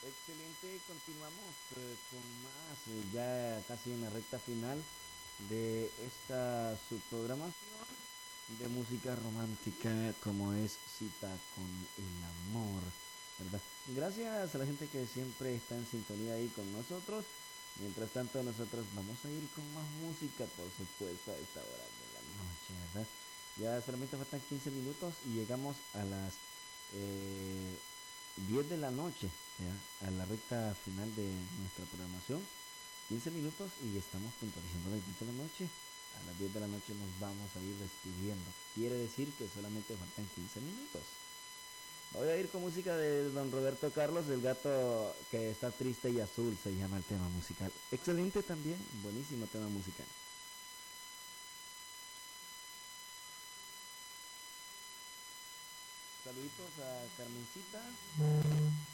Excelente, continuamos con más, ya casi en la recta final de esta subprogramación de música romántica como es Cita con el Amor, ¿verdad? Gracias a la gente que siempre está en sintonía ahí con nosotros. Mientras tanto, nosotros vamos a ir con más música, por supuesto, a esta hora de la noche, ¿verdad? Ya solamente faltan 15 minutos y llegamos a las eh, 10 de la noche, ¿ya? A la recta final de nuestra programación. 15 minutos y estamos puntualizando las 10 de la noche. A las 10 de la noche nos vamos a ir despidiendo. Quiere decir que solamente faltan 15 minutos. Voy a ir con música de don Roberto Carlos, el gato que está triste y azul, se llama el tema musical. Excelente también, buenísimo tema musical. Saluditos a Carmencita.